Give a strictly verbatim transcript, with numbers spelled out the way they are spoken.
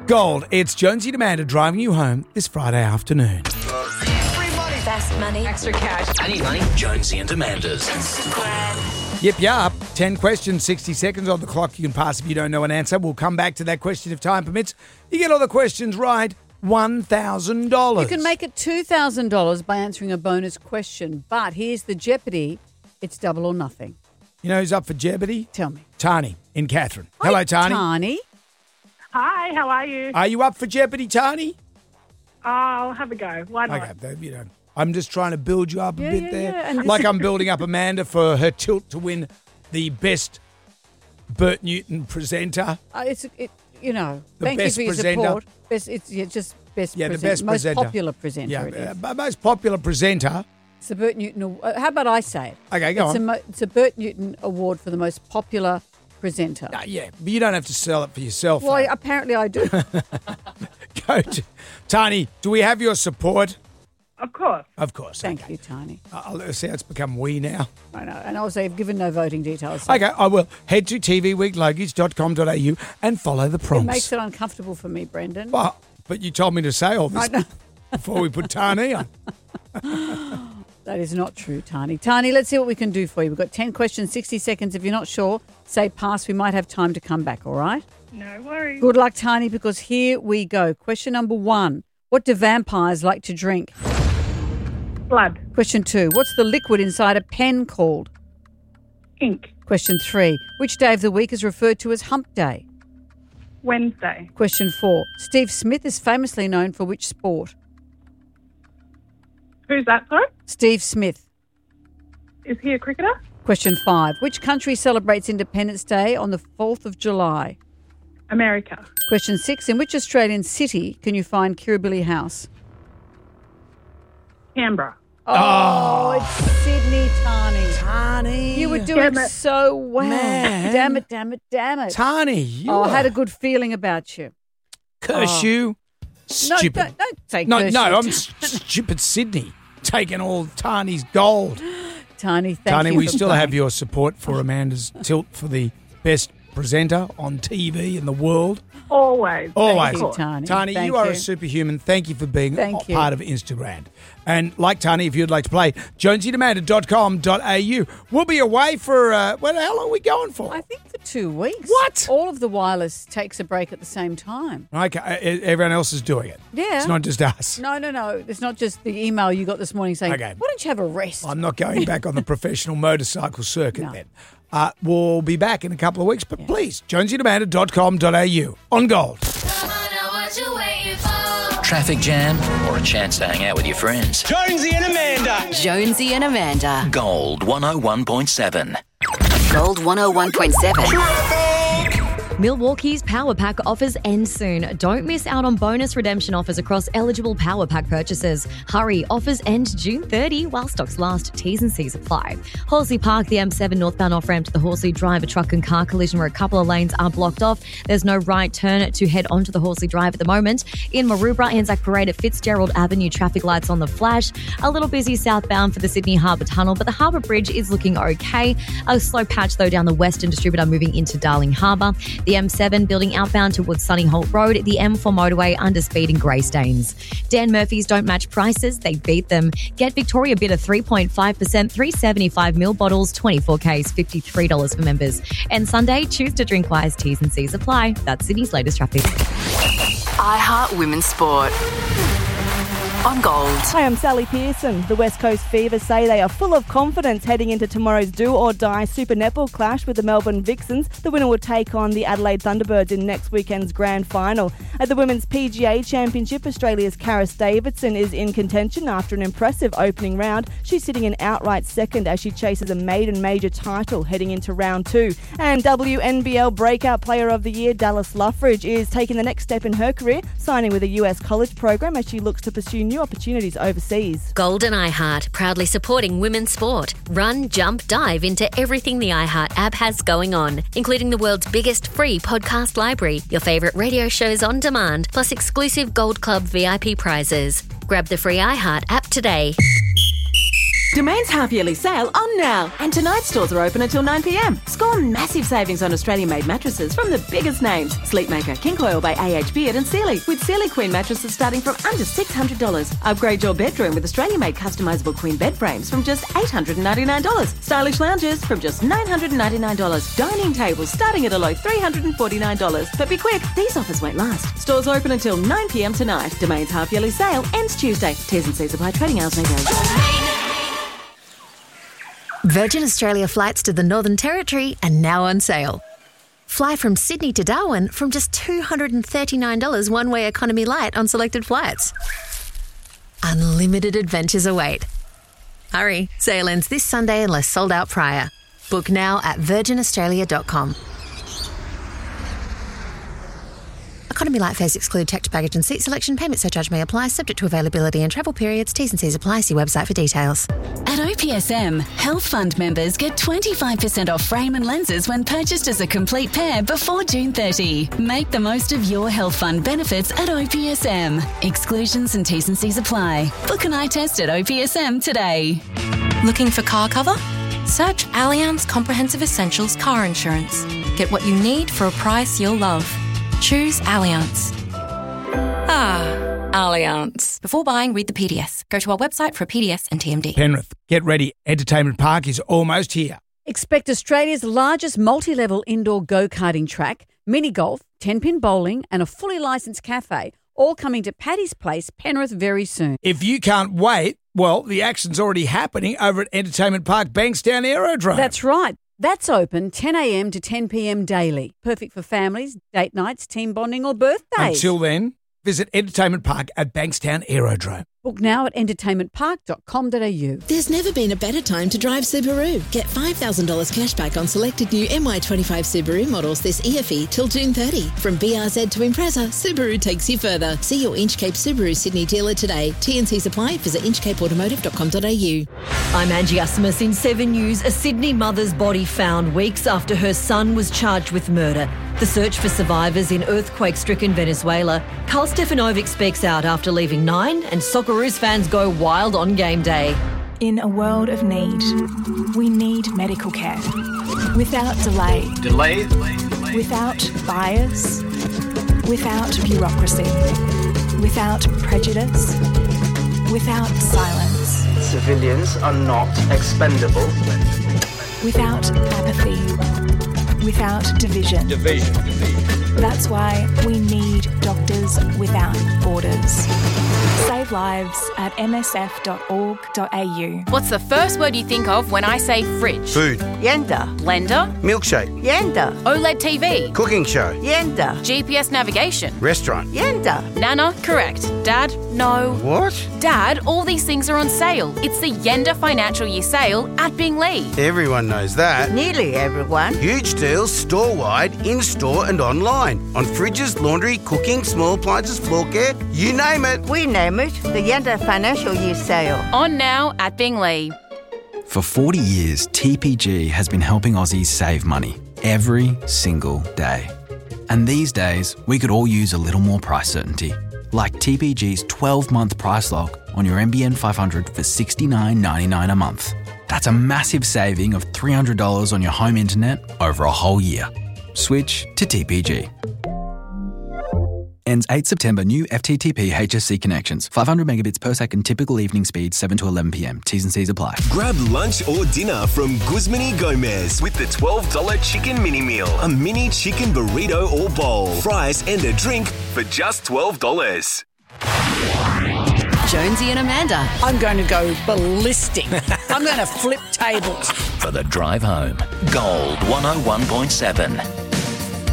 Gold, it's Jonesy and Amanda driving you home this Friday afternoon. Free money. Fast money. Extra cash. I need money. Jonesy and Amanda's. Yep, yup. ten questions, sixty seconds on the clock. You can pass if you don't know an answer. We'll come back to that question if time permits. You get all the questions right, one thousand dollars. You can make it two thousand dollars by answering a bonus question. But here's the jeopardy. It's double or nothing. You know who's up for jeopardy? Tell me. Tani in Catherine. Hello, Tani. Tani. Hi, how are you? Are you up for jeopardy, Tani? I'll have a go. Why not? Okay, you know, I'm just trying to build you up a Yeah, bit yeah, there. yeah, and Like this- I'm building up Amanda for her tilt to win the best Bert Newton presenter. Uh, it's it, you know. The thank best you for your presenter. support. Best, it's yeah, just best. Yeah, the present- best most presenter. popular presenter. Yeah, it is. uh, most popular presenter. It's the Bert Newton. Uh, how about I say it? Okay, go it's on. A, mo- it's a Bert Newton Award for the most popular presenter. Uh, yeah, but you don't have to sell it for yourself. Well, though. apparently I do. Go to, Tani, do we have your support? Of course. Of course. Thank okay. you, Tani. Uh, I'll see how it's become we now. I know. And also, I've given no voting details. So Okay, I will. Head to t v week luggage dot com dot a u and follow the it prompts. makes it uncomfortable for me, Brendan. Well, but you told me to say all I this know. before we put Tani on. That is not true, Tani. Tani, let's see what we can do for you. We've got ten questions, sixty seconds. If you're not sure, say pass. We might have time to come back, all right? No worries. Good luck, Tani, because here we go. Question number one. What do vampires like to drink? Blood. Question two. What's the liquid inside a pen called? Ink. Question three. Which day of the week is referred to as Hump Day? Wednesday. Question four. Steve Smith is famously known for which sport? Who's that, sorry? Steve Smith. Is he a cricketer? Question five. Which country celebrates Independence Day on the fourth of July? America. Question six. In which Australian city can you find Kirribilli House? Canberra. Oh, it's Sydney, Tani. Tani. You were doing Damn it. so well. Man. Damn it, damn it, damn it. Tani, you oh, I are- had a good feeling about you. curse Oh. you. No, Stupid. don't, don't say No, curse no, you. I'm s- stupid Sydney taking all Tani's gold. Tani, thank Tani, you we for still playing. have your support for Amanda's tilt for the best presenter on T V in the world. Always. Always. Thank you, Tani. Tani, Thank you are you. a superhuman. Thank you for being Thank a you. part of Instagram. And like Tani, if you'd like to play, jonesy and amanda dot com dot a u. We'll be away for, uh, well, how long are we going for? I think for two weeks. What? All of the wireless takes a break at the same time. Okay, uh, everyone else is doing it. Yeah. It's not just us. No, no, no. It's not just the email you got this morning saying, Okay. why don't you have a rest? I'm not going back on the professional motorcycle circuit No. then. Uh, we'll be back in a couple of weeks, but please, jonesy and amanda dot com dot a u on Gold. Traffic jam or a chance to hang out with your friends. Jonesy and Amanda. Jonesy and Amanda. Gold one oh one point seven. Gold one oh one point seven. Milwaukee's Power Pack offers end soon. Don't miss out on bonus redemption offers across eligible Power Pack purchases. Hurry, offers end June thirtieth while stocks last. T's and C's apply. Horsley Park, the M seven northbound off-ramp to the Horsley Drive, a truck and car collision where a couple of lanes are blocked off. There's no right turn to head onto the Horsley Drive at the moment. In Maroubra, Anzac Parade at Fitzgerald Avenue, traffic lights on the flash. A little busy southbound for the Sydney Harbour Tunnel, but the Harbour Bridge is looking okay. A slow patch though down the Western Distributor moving into Darling Harbour. The M seven building outbound towards Sunny Holt Road. The M four motorway under speed in Greystanes. Dan Murphy's don't match prices, they beat them. Get Victoria Bitter three point five percent, three seventy-five mil bottles, twenty-four Ks, fifty-three dollars for members. And Sunday, choose to drink wise. T's and C's apply. That's Sydney's latest traffic. iHeart Women's Sport. On Gold. Hi, I'm Sally Pearson. The West Coast Fever say they are full of confidence heading into tomorrow's do or die Super Netball clash with the Melbourne Vixens. The winner will take on the Adelaide Thunderbirds in next weekend's grand final. At the Women's P G A Championship, Australia's Karis Davidson is in contention after an impressive opening round. She's sitting in outright second as she chases a maiden major title heading into round two. And W N B L Breakout Player of the Year Dallas Luffridge is taking the next step in her career, signing with a U S college program as she looks to pursue new opportunities overseas. Gold and iHeart, proudly supporting women's sport. Run, jump, dive into everything the iHeart app has going on, including the world's biggest free podcast library, your favourite radio shows on demand, plus exclusive Gold Club V I P prizes. Grab the free iHeart app today. Domain's half-yearly sale on now, and tonight's stores are open until nine p m. Score massive savings on Australian-made mattresses from the biggest names. Sleepmaker, King Coil by A H Beard and Sealy, with Sealy Queen mattresses starting from under six hundred dollars. Upgrade your bedroom with Australian-made customisable queen bed frames from just eight hundred ninety-nine dollars. Stylish lounges from just nine hundred ninety-nine dollars. Dining tables starting at a low three hundred forty-nine dollars. But be quick, these offers won't last. Stores open until nine p m tonight. Domain's half-yearly sale ends Tuesday. T's and C's apply. Trading hours may vary. Virgin Australia flights to the Northern Territory are now on sale. Fly from Sydney to Darwin from just two hundred thirty-nine dollars one-way economy light on selected flights. Unlimited adventures await. Hurry, sale ends this Sunday unless sold out prior. Book now at virgin australia dot com. Economy light fares exclude checked baggage and seat selection. Payment surcharge may apply, subject to availability and travel periods. T's and C's apply. See website for details. At O P S M, Health Fund members get twenty-five percent off frame and lenses when purchased as a complete pair before June thirtieth. Make the most of your Health Fund benefits at O P S M. Exclusions and T's and C's apply. Book an eye test at O P S M today. Looking for car cover? Search Allianz Comprehensive Essentials Car Insurance. Get what you need for a price you'll love. Choose Allianz. Ah, Allianz. Before buying, read the P D S. Go to our website for a P D S and T M D. Penrith, get ready. Entertainment Park is almost here. Expect Australia's largest multi-level indoor go-karting track, mini golf, ten-pin bowling and a fully licensed cafe, all coming to Paddy's Place, Penrith, very soon. If you can't wait, well, the action's already happening over at Entertainment Park Bankstown Aerodrome. That's right. That's open ten a m to ten p m daily. Perfect for families, date nights, team bonding or birthdays. Until then, visit Entertainment Park at Bankstown Aerodrome. Book now at entertainment park dot com dot a u. There's never been a better time to drive Subaru. Get five thousand dollars cash back on selected new M Y twenty-five Subaru models this E F E till June thirtieth. From B R Z to Impreza, Subaru takes you further. See your Inchcape Subaru Sydney dealer today. T and C's apply. Visit inchcape automotive dot com dot a u. I'm Angie Asmus in Seven News. A Sydney mother's body found weeks after her son was charged with murder. The search for survivors in earthquake-stricken Venezuela. Karl Stefanovic speaks out after leaving Nine, and Socceroos fans go wild on game day. In a world of need, we need medical care. Without delay. Delay? Without bias. Without bureaucracy. Without prejudice. Without silence. Civilians are not expendable. Without apathy. Without division. Division. That's why we need Doctors Without Borders. Save lives at m s f dot org dot a u. What's the first word you think of when I say fridge? Food. Yenda. Blender. Milkshake. Yenda. OLED T V. Cooking show. Yenda. G P S navigation. Restaurant. Yenda. Nana, correct. Dad, no. What? Dad, all these things are on sale. It's the Yenda Financial Year Sale at Binglee. Everyone knows that. Nearly everyone. Huge deals store-wide, in-store and online. On fridges, laundry, cooking, small appliances, floor care, you name it. We name it the Yenda Financial Year Sale. On now at Binglee. For forty years, T P G has been helping Aussies save money every single day. And these days, we could all use a little more price certainty. Like T P G's twelve-month price lock on your M B N five hundred for sixty-nine ninety-nine a month. That's a massive saving of three hundred dollars on your home internet over a whole year. Switch to T P G. Ends eighth September. New F T T P H S C connections. five hundred megabits per second. Typical evening speed seven to eleven p m. T's and C's apply. Grab lunch or dinner from Guzman y Gomez with the twelve dollars chicken mini meal. A mini chicken burrito or bowl. Fries and a drink for just twelve dollars. Jonesy and Amanda. I'm going to go ballistic. I'm going to flip tables. For the drive home, Gold one oh one point seven.